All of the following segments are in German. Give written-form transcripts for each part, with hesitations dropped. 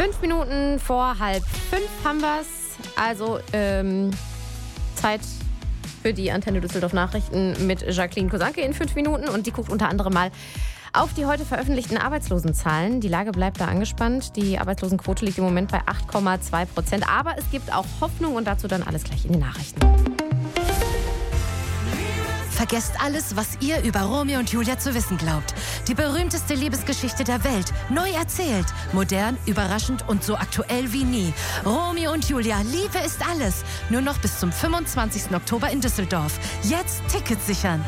5 Minuten vor 4:30 haben wir es. Also Zeit für die Antenne Düsseldorf Nachrichten mit Jacqueline Kosanke in 5 Minuten. Und die guckt unter anderem mal auf die heute veröffentlichten Arbeitslosenzahlen. Die Lage bleibt da angespannt. Die Arbeitslosenquote liegt im Moment bei 8,2%. Aber es gibt auch Hoffnung und dazu dann alles gleich in den Nachrichten. Vergesst alles, was ihr über Romeo und Julia zu wissen glaubt. Die berühmteste Liebesgeschichte der Welt. Neu erzählt. Modern, überraschend und so aktuell wie nie. Romeo und Julia, Liebe ist alles. Nur noch bis zum 25. Oktober in Düsseldorf. Jetzt Tickets sichern.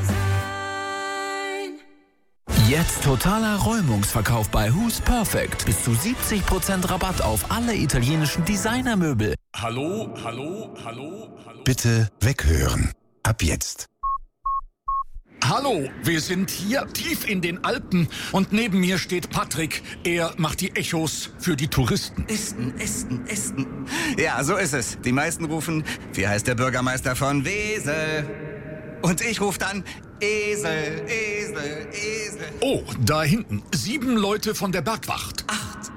Jetzt totaler Räumungsverkauf bei Who's Perfect. Bis zu 70% Rabatt auf alle italienischen Designermöbel. Hallo? Bitte weghören. Ab jetzt. Hallo, wir sind hier tief in den Alpen und neben mir steht Patrick. Er macht die Echos für die Touristen. Esten. Ja, so ist es. Die meisten rufen, wie heißt der Bürgermeister von Wesel? Und ich rufe dann, Esel. Oh, da hinten. 7 Leute von der Bergwacht. 8.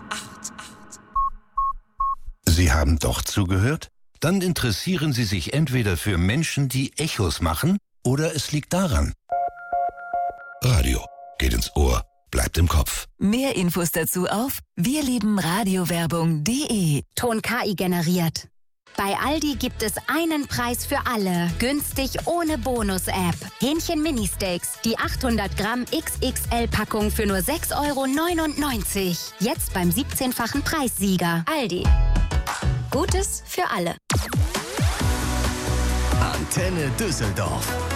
Sie haben doch zugehört? Dann interessieren Sie sich entweder für Menschen, die Echos machen, oder es liegt daran. Radio geht ins Ohr, bleibt im Kopf. Mehr Infos dazu auf wirliebenradiowerbung.de. Ton KI generiert. Bei Aldi gibt es einen Preis für alle. Günstig ohne Bonus-App. Hähnchen Mini-Steaks. Die 800 Gramm XXL-Packung für nur 6,99 €. Jetzt beim 17-fachen Preissieger. Aldi. Gutes für alle. Antenne Düsseldorf.